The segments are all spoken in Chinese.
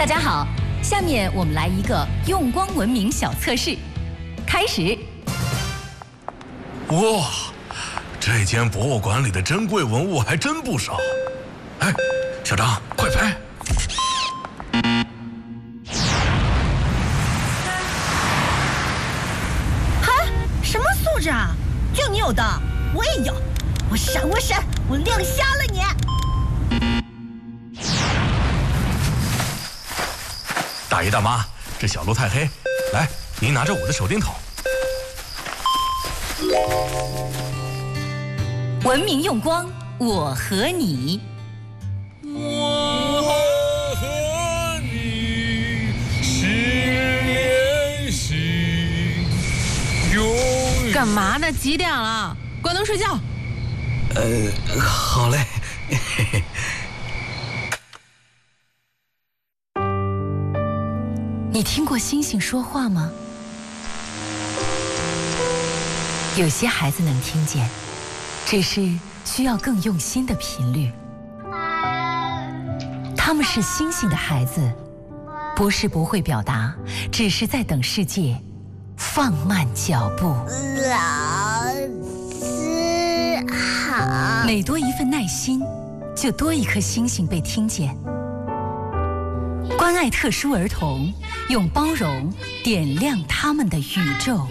大家好，下面我们来一个用光文明小测试，开始。 哇，这间博物馆里的珍贵文物还真不少。哎，小张，快拍！ 嗨，什么素质啊？就你有的，我也有。我闪，我亮瞎了你！ 大爷大妈，这小路太黑，来，您拿着我的手电筒。 文明用光，我和你。 我和你心连心，永远。 干嘛呢？几点了？关灯睡觉。 好嘞。 你听过星星说话吗？有些孩子能听见，只是需要更用心的频率。他们是星星的孩子，不是不会表达，只是在等世界放慢脚步。 老师好。 每多一份耐心，就多一颗星星被听见。关爱特殊儿童，用包容点亮他们的宇宙。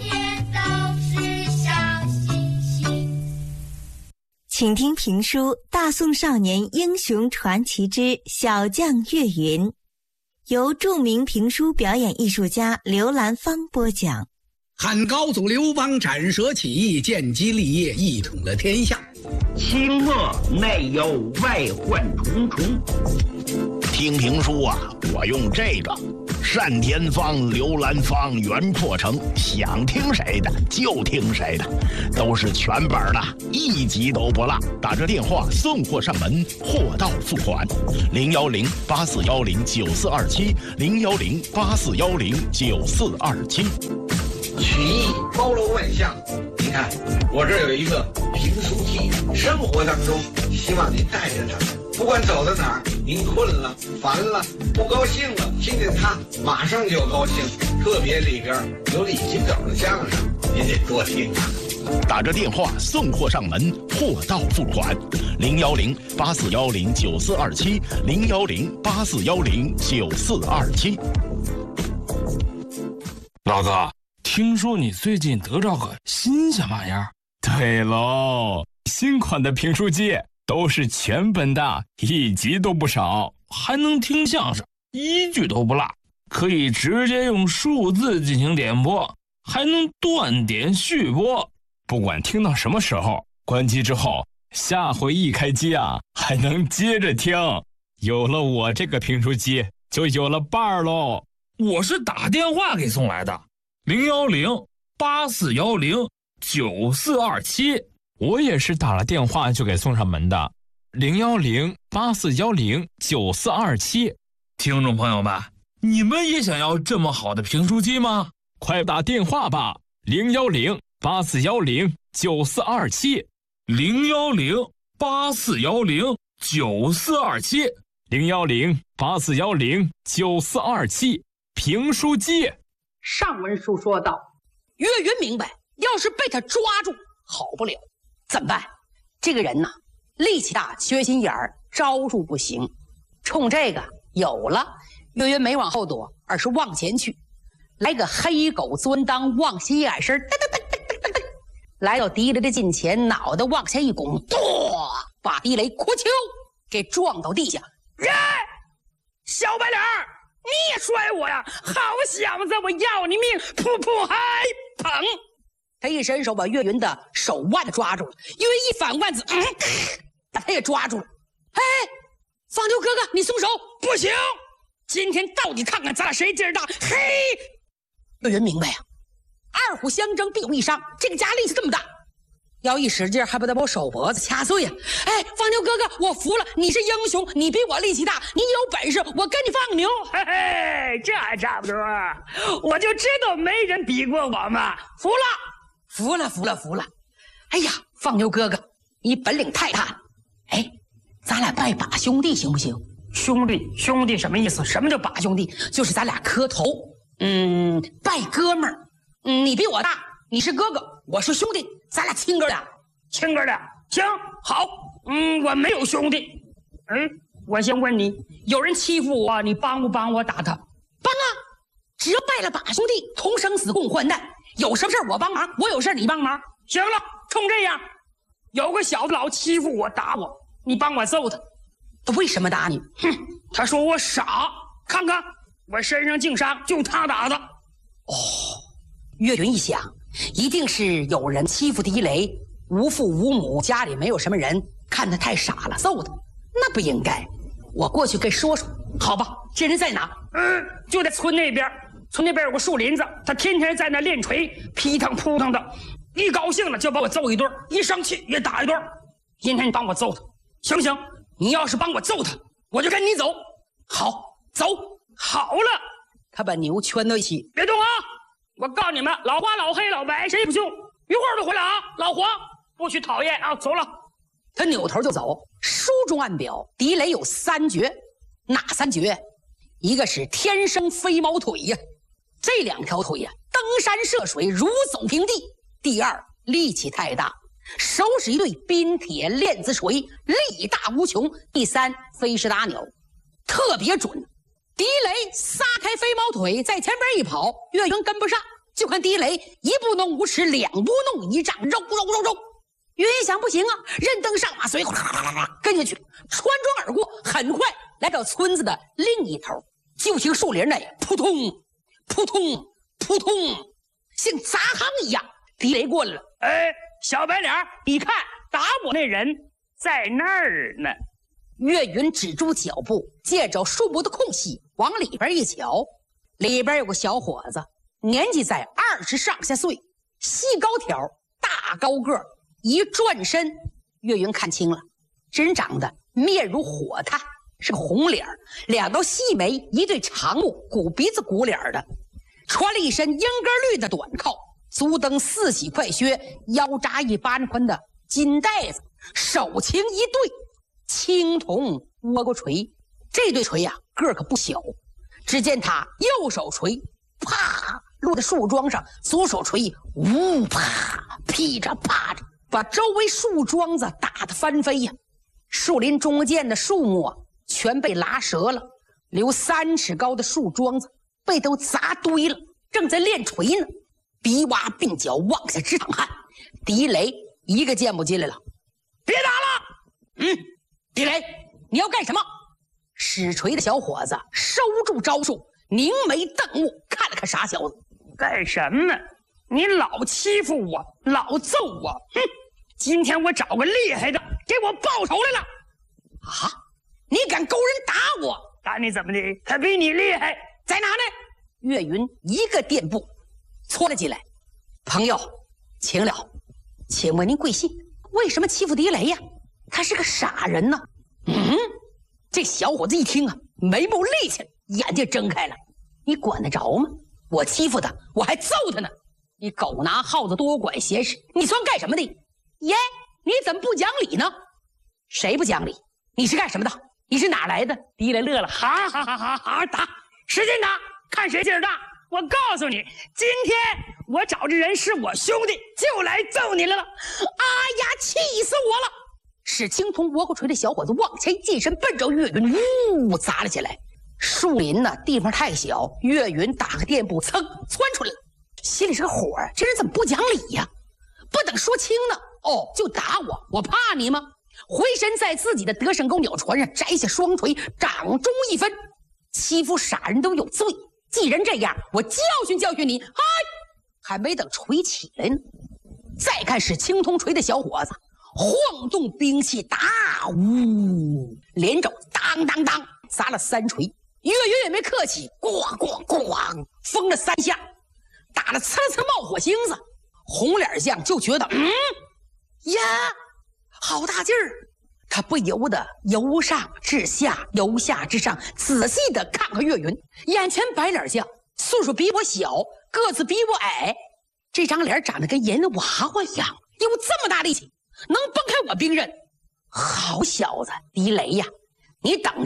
请听评书《大宋少年英雄传奇之小将岳云》，由著名评书表演艺术家刘兰芳播讲。 汉高祖刘邦斩蛇起义，建基立业，一统了天下。 清末内忧外患重重。 听评书啊，我用这个单田芳、刘兰芳、袁阔成，想听谁的就听谁的，都是全本的，一集都不落。打着电话送货上门，货到付款。010-8410-9427，010-8410-9427。 曲艺包罗万象，你看我这儿有一个评书机，生活当中希望您带着它，不管走到哪儿，您困了、烦了、不高兴了，听见它马上就高兴。特别里边有李金斗的相声，您得多听啊。 打着电话送货上门，货到付款。010-8410-9427，010-8410-9427。 老哥，听说你最近得着个新鲜玩意儿？ 对喽，新款的评书机都是全本的，一集都不少， 还能听相声，一句都不落，可以直接用数字进行点播，还能断点续播。 不管听到什么时候，关机之后，下回一开机啊，还能接着听。有了我这个评书机，就有了伴儿喽。 我是打电话给送来的，010-8410-9427。 我也是打了电话就给送上门的，010-8410-9427。 听众朋友们，你们也想要这么好的评书机吗？ 快打电话吧，010-8410-9427。 010-8410-9427。 010-8410-9427。评书机。 上文书说到，岳云明白，要是被他抓住，好不了，怎么办？这个人呢，力气大，缺心眼儿，招数不行。冲这个有了，岳云没往后躲，而是往前去，来个黑狗钻裆，往斜眼神，噔噔噔噔噔噔，来到地雷的近前，脑袋往前一拱，把地雷哭丘给撞到地下。小白脸儿，你也摔我呀！好小子，我要你命！噗噗嗨，砰！他一伸手把岳云的手腕抓住了，岳云一反腕子，把他也抓住了。哎，方牛哥哥，你松手！不行，今天到底看看咱俩谁劲儿大！嘿，岳云明白呀，二虎相争必有一伤，这个家力气这么大，要一使劲还不得把我手脖子掐碎呀！哎，方牛哥哥，我服了，你是英雄，你比我力气大，你有本事，我跟你放牛。 嘿嘿，这还差不多，我就知道没人比过我嘛！ 服了，服了，服了，服了！哎呀，放牛哥哥，你本领太大了！哎，咱俩拜把兄弟行不行？ 兄弟什么意思？什么叫把兄弟？就是咱俩磕头，拜哥们儿。你比我大，你是哥哥，我是兄弟，咱俩亲哥俩。 亲哥俩，行，好。我没有兄弟。我先问你，有人欺负我，你帮不帮我打他？ 帮啊！只要拜了把兄弟，同生死共患难。有什么事我帮忙，我有事你帮忙。 行了，冲这样，有个小子老欺负我，打我，你帮我揍他。 他为什么打你？ 他说我傻，看看我身上净伤，就他打的。 岳云一想，一定是有人欺负狄雷，无父无母，家里没有什么人，看他太傻了，揍他。那不应该，我过去跟说说。好吧，这人在哪？ 就在村那边。村那边有个树林子，他天天在那练锤，劈腾扑腾的，一高兴了就把我揍一顿，一生气也打一顿。今天你帮我揍他，行不行？你要是帮我揍他，我就跟你走。 好，走。 好了， 他把牛圈到一起， 别动啊！我告诉你们，老花、老黑、老白谁也不凶，一会儿就回来啊！老黄不许讨厌啊！走了。 他扭头就走。书中暗表，狄雷有3绝，哪3绝？一个是天生飞毛腿呀，这2条腿呀，登山涉水如走平地。第二，力气太大，手使一对冰铁链子锤，力大无穷。第三，飞石打鸟，特别准。狄雷撒开飞毛腿，在前边一跑，岳云跟不上，就看狄雷1步弄5尺，2步弄1丈，肉。岳云想不行啊，任登上马，随跟下去，穿庄而过，很快来到村子的另一头，就听树林内扑通扑通扑通，像砸夯一样。狄雷过来了， 小白脸，你看打我那人在那儿呢。 岳云止住脚步，借着树木的空隙往里边一瞧，里边有个小伙子，年纪在20上下岁，细高挑，大高个，一转身，岳云看清了，这人长得面如火炭，是个红脸，2道细眉，一对长目，鼓鼻子鼓脸的，穿了一身鹰根绿的短靠，足蹬4喜快靴，腰扎一般宽的金带子，手擎一对青铜倭瓜锤。这对锤呀，个可不小。只见他右手锤啪落在树桩上，左手锤呜啪劈着啪着，把周围树桩子打得翻飞呀。树林中间的树木全被拉折了，留3尺高的树桩子被都砸堆了，正在练锤呢，鼻洼鬓角往下直淌汗。狄雷一个箭步进来了，别打了。狄雷，你要干什么？使锤的小伙子收住招数，凝眉瞪目，看了看傻小子， 干什么？你老欺负我，老揍我，今天我找个厉害的给我报仇来了。 啊！你敢勾人打我？ 打你怎么的？他比你厉害， 在哪呢？岳云一个垫步搓了进来。朋友，请了，请问您贵姓？为什么欺负狄雷呀？他是个傻人呢。这小伙子一听啊，眉毛立起来，眼睛睁开了。你管得着吗？我欺负他，我还揍他呢。你狗拿耗子多管闲事，你算干什么的？耶，你怎么不讲理呢？谁不讲理？你是干什么的？你是哪来的？狄雷乐了， 哈哈哈哈哈！打，使劲打，看谁劲儿大。我告诉你，今天我找这人是我兄弟，就来揍你来了。哎呀，气死我了！使青铜倭瓜锤的小伙子往前近身，奔着岳云呜砸了起来。树林呢，地方太小，岳云打个垫步，噌窜出来了，心里是个火儿，这人怎么不讲理呀？不等说清呢，就打我，我怕你吗？回身在自己的德胜钩鸟船上摘下双锤，掌中一分，欺负傻人都有罪。既然这样，我教训教训你。嗨，还没等锤起来呢，再看使青铜锤的小伙子晃动兵器，大呜，连肘当当当砸了3锤。岳云也没客气，咣咣咣封了3下，打了呲呲冒火星子。红脸将就觉得呀，好大劲儿，他不由得由上至下，由下至上，仔细的看看岳云。眼前白脸将岁数比我小，个子比我矮，这张脸长得跟人娃娃一样，有这么大力气，能崩开我兵刃。好小子，狄雷呀，你等着，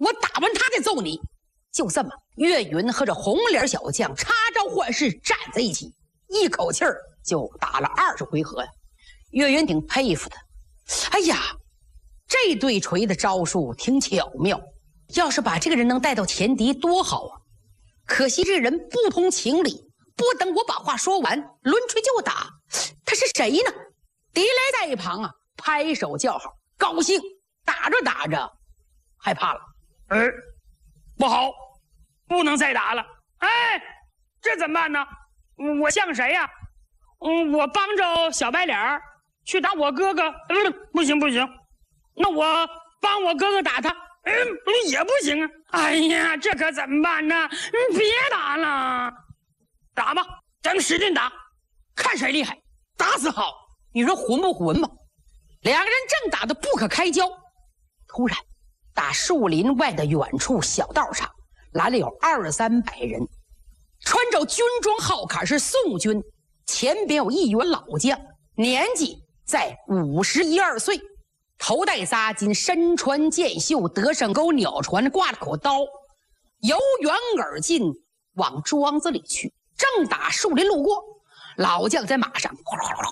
我打完他再揍你。就这么，岳云和这红脸小将插招换式站在一起，一口气儿就打了20回合呀。岳云挺佩服他，哎呀，这对锤的招数挺巧妙，要是把这个人能带到前敌多好啊！可惜这人不通情理，不等我把话说完，抡锤就打。他是谁呢？狄雷在一旁啊，拍手叫好，高兴。打着打着，害怕了， 不好，不能再打了。哎，这怎么办呢？我像谁呀？我帮着小白脸去打我哥哥，不行不行。那我帮我哥哥打他，也不行啊。哎呀，这可怎么办呢？别打了，打吧，咱们使劲打，看谁厉害，打死好。 你说混不混吧？两个人正打得不可开交，突然打树林外的远处小道上来了有200-300人，穿着军装号坎是宋军，前边有一员老将，年纪在51-52岁，头戴纱巾，身穿箭袖，德胜钩鸟船，挂了口刀，由远而近，往庄子里去。正打树林路过，老将在马上，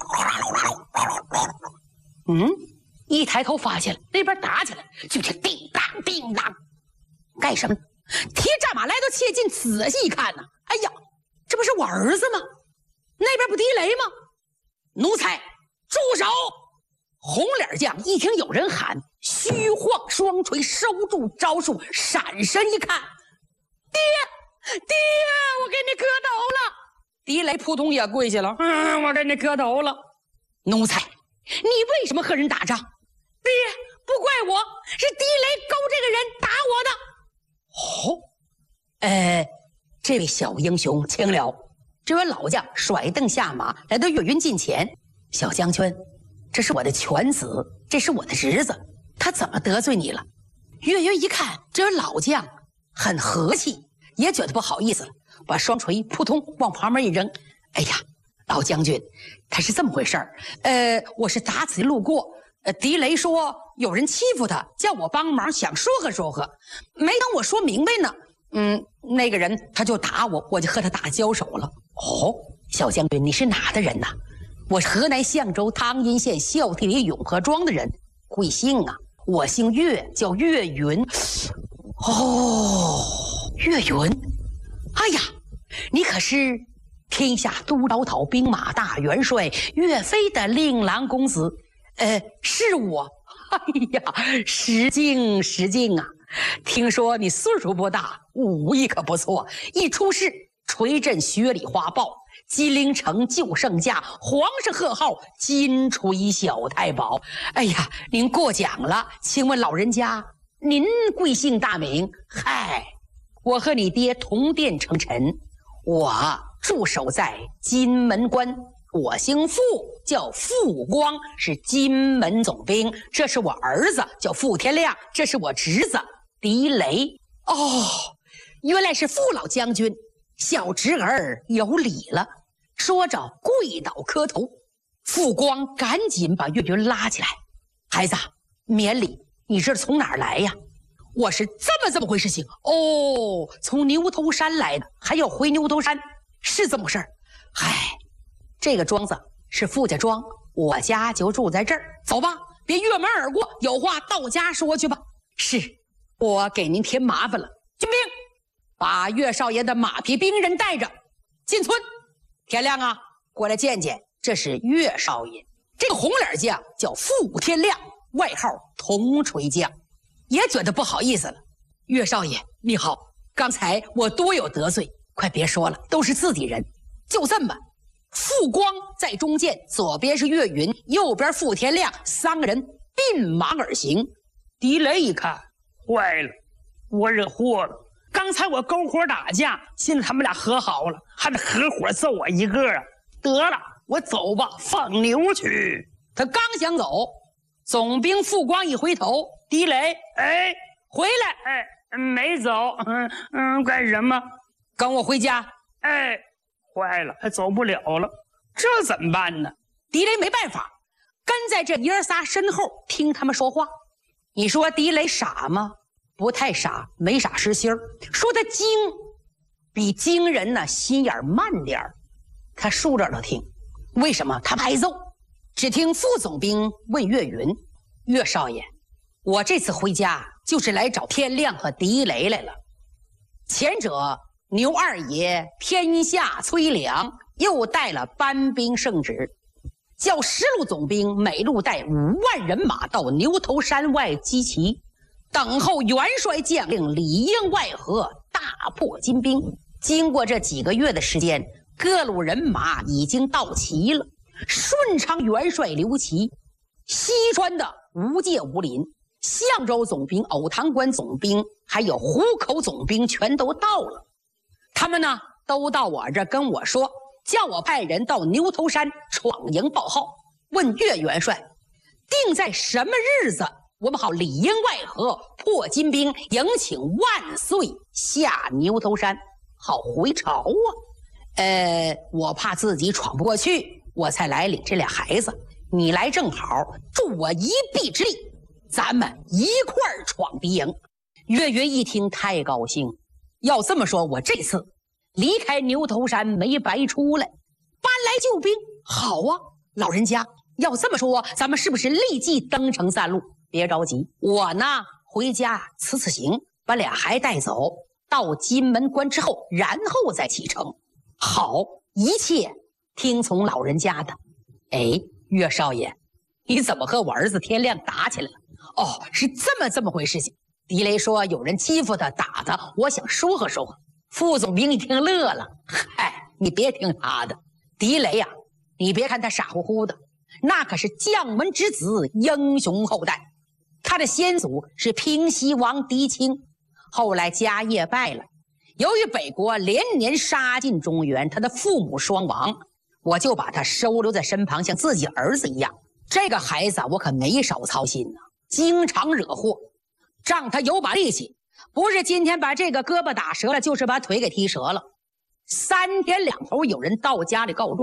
一抬头发现了那边打起来，就听叮当叮当，干什么？提战马来到切近，仔细一看呢，哎呀，这不是我儿子吗？那边不狄雷吗？奴才，住手！红脸将一听有人喊，虚晃双锤，收住招数，闪身一看，爹，我给你磕头了。狄雷扑通也跪下了， 我给你磕头了。 奴才，你为什么和人打仗？ 爹，不怪我，是狄雷勾这个人打我的。这位小英雄请了。这位老将甩蹬下马，来到岳云近前，小将军，这是我的犬子，这是我的侄子，他怎么得罪你了？岳云一看这位老将很和气，也觉得不好意思了，把双锤扑通往旁边一扔。哎呀，老将军，他是这么回事儿。我是打此路过，狄雷说有人欺负他，叫我帮忙，想说和说和，没等我说明白呢，那个人他就打我，我就和他打交手了。小将军，你是哪的人呐？我是河南象州汤阴县孝悌里永和庄的人，贵姓啊？我姓岳，叫岳云。岳云，哎呀，你可是天下都招讨兵马大元帅岳飞的令郎公子。是我。哎呀，失敬啊！听说你岁数不大，武艺可不错，一出世锤震雪里花豹，金陵城救圣驾，皇上贺号金锤小太保。哎呀，您过奖了，请问老人家您贵姓大名？嗨，我和你爹同殿成臣，我驻守在金门关，我姓傅，叫傅光，是金门总兵。这是我儿子，叫傅天亮，这是我侄子狄雷。原来是傅老将军，小侄儿有礼了。说着跪倒磕头。傅光赶紧把岳云拉起来，孩子，免礼，你这是从哪儿来呀？我是这么回事情。从牛头山来的，还要回牛头山，是这么回事。这个庄子是傅家庄，我家就住在这儿。走吧，别越门而过，有话到家说去吧。是，我给您添麻烦了。军兵，把岳少爷的马匹兵人带着进村。天亮啊，过来见见，这是岳少爷。这个红脸将叫傅天亮，外号铜锤将，也觉得不好意思了。岳少爷你好，刚才我多有得罪，快别说了，都是自己人。就这么，傅光在中间，左边是岳云，右边傅天亮，三个人并马而行。 狄雷一看，坏了，我惹祸了。刚才我篝火打架，现在他们俩和好了，还得合伙揍我一个啊！得了，我走吧，放牛去。 他刚想走，总兵傅光一回头，狄雷，回来， 没走，干什么？ 跟我回家。 坏了，还走不了了，这怎么办呢？ 狄雷没办法，跟在这爷仨身后听他们说话。你说狄雷傻吗？ 不太傻，没啥实心儿。说他精，比精人呢心眼慢点儿。他竖着耳朵听，为什么？他怕挨揍。只听副总兵问岳云：“岳少爷，我这次回家就是来找天亮和狄雷来了。前者牛二爷天下催粮，又带了班兵圣旨，叫10路总兵每路带5万人马到牛头山外集齐，等候元帅将令里应外合，大破金兵。经过这几个月的时间，各路人马已经到齐了。顺昌元帅刘琦，西川的吴介、吴林，象州总兵、藕塘关总兵，还有湖口总兵全都到了。他们呢都到我这跟我说，叫我派人到牛头山闯营报号，问岳元帅定在什么日子，我们好里应外合，破金兵，迎请万岁下牛头山，好回朝啊。我怕自己闯不过去，我才来领这俩孩子。你来正好，助我一臂之力，咱们一块儿闯敌营。岳云一听太高兴，要这么说，我这次离开牛头山没白出来，搬来救兵，好啊！老人家，要这么说，咱们是不是立即登城散路？别着急，我呢回家辞行，把俩孩带走，到金门关之后，然后再启程。好，一切听从老人家的。哎，岳少爷，你怎么和我儿子天亮打起来了？哦，是这么回事情。狄雷说有人欺负他打他，我想说和说和。副总兵一听乐了，嗨，你别听他的。狄雷呀，你别看他傻乎乎的，那可是将门之子，英雄后代。他的先祖是平西王狄青，后来家业败了，由于北国连年杀进中原，他的父母双亡，我就把他收留在身旁，像自己儿子一样。这个孩子我可没少操心呢，经常惹祸，仗他有把力气，不是今天把这个胳膊打折了，就是把腿给踢折了。3天2头有人到家里告状。